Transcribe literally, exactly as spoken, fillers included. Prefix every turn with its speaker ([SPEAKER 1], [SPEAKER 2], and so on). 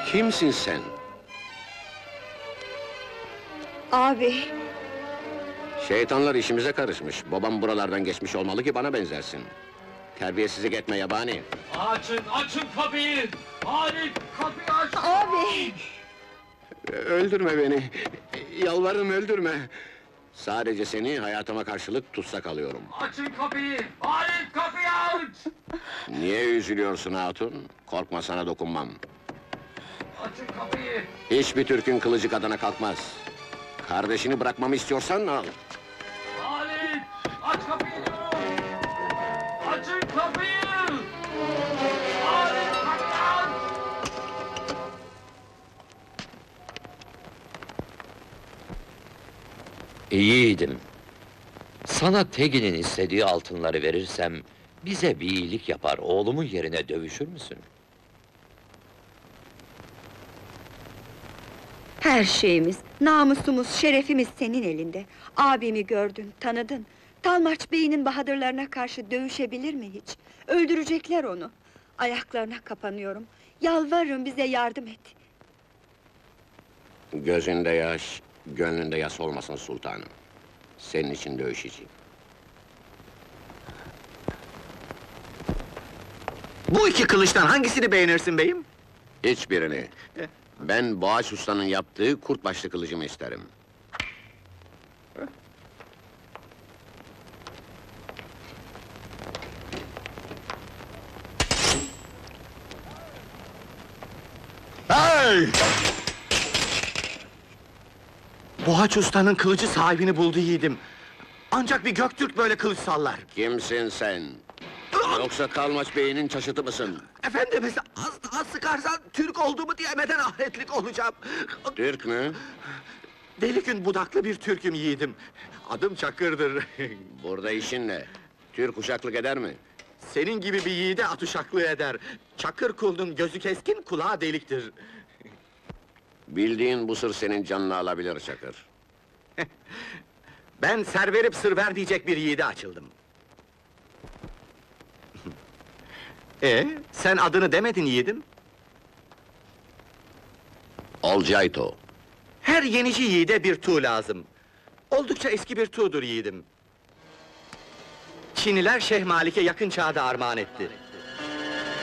[SPEAKER 1] Kimsin sen?
[SPEAKER 2] Abi,
[SPEAKER 1] Şeytanlar işimize karışmış. Babam buralardan geçmiş olmalı ki bana benzersin. Terbiyesizlik etme yabani.
[SPEAKER 3] Açın, açın kapıyı! Halit, kapıyı aç!
[SPEAKER 2] abi!
[SPEAKER 1] Öldürme beni. Yalvarırım öldürme. Sadece seni hayatıma karşılık tutsak alıyorum.
[SPEAKER 3] Açın kapıyı! Halit, kapıyı aç!
[SPEAKER 1] Niye üzülüyorsun hatun? Korkma, sana dokunmam.
[SPEAKER 3] Açın kapıyı!
[SPEAKER 1] Hiçbir Türk'ün kılıcı kadına kalkmaz. Kardeşini bırakmamı istiyorsan al.
[SPEAKER 3] Halit, aç kapıyı diyorum! Açın kapıyı! Halit, kapıyı aç!
[SPEAKER 4] İyiydim. Sana Tegin'in istediği altınları verirsem, bize bir iyilik yapar, oğlumun yerine dövüşür müsün?
[SPEAKER 2] Her şeyimiz, namusumuz, şerefimiz senin elinde. Abimi gördün, tanıdın. Talmaç Bey'in bahadırlarına karşı dövüşebilir mi hiç? Öldürecekler onu. Ayaklarına kapanıyorum. Yalvarırım, bize yardım et.
[SPEAKER 1] Gözünde yaş, gönlünde yas olmasın sultanım. Senin için dövüşeceğim.
[SPEAKER 5] Bu iki kılıçtan hangisini beğenirsin beyim?
[SPEAKER 1] Hiçbirini. Ben Boğaç Usta'nın yaptığı kurt başlı kılıcımı isterim.
[SPEAKER 5] Hey! Boğaç Usta'nın kılıcı sahibini buldu yiğidim. Ancak bir Göktürk böyle kılıç sallar.
[SPEAKER 1] Kimsin sen? Yoksa Talmaç Bey'inin çaşıtı mısın?
[SPEAKER 5] Efendimiz, az daha sıkarsan Türk olduğumu diyemeden ahretlik olacağım.
[SPEAKER 1] Türk mü?
[SPEAKER 5] Deli gün budaklı bir Türk'üm yiğidim. Adım Çakır'dır.
[SPEAKER 1] Burada işin ne? Türk uşaklık eder mi?
[SPEAKER 5] Senin gibi bir yiğide at uşaklığı eder. Çakır kulunun gözü keskin, kulağı deliktir.
[SPEAKER 1] Bildiğin bu sır senin canını alabilir Çakır.
[SPEAKER 5] Ben ser verip sır ver diyecek bir yiğide açıldım. Ee, sen adını demedin yiğidim.
[SPEAKER 1] Olcayto.
[SPEAKER 5] Her yenici yiğide bir tuğ lazım. Oldukça eski bir tuğdur yiğidim. Çiniler Şeyh Malik'e yakın çağda armağan etti.